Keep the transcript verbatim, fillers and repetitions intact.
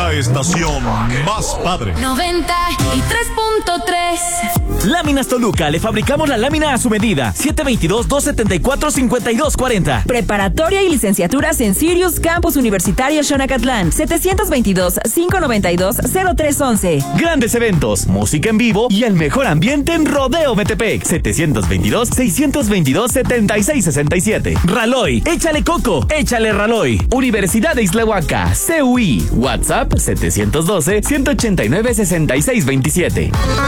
La estación más padre. noventa y tres punto tres. Láminas Toluca, le fabricamos la lámina a su medida. siete dos dos, dos siete cuatro, cinco dos cuatro cero. Preparatoria y licenciaturas en Sirius Campus Universitario Xonacatlán. setecientos veintidós, quinientos noventa y dos, cero tres once. Grandes eventos, música en vivo y el mejor ambiente en Rodeo Metepec. setecientos veintidós, seiscientos veintidós, setenta y seis sesenta y siete. Raloy, échale coco, échale Raloy. Universidad de Islahuaca, C U I. WhatsApp setecientos doce, ciento ochenta y nueve, sesenta y seis veintisiete.